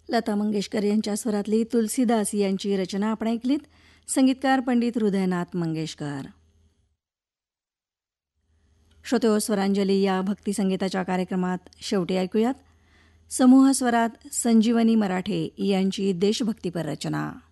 लता मंगेशकर यांच्या स्वरातली तुलसीदास यांची रचना आपण ऐकलीत. संगीतकार पंडित हृदयनाथ मंगेशकर. श्रोते, स्वरांजली या भक्तिसंगीताच्या कार्यक्रमात शेवटी ऐकूयात समूह स्वरात संजीवनी मराठे यांची देशभक्तीपर रचना.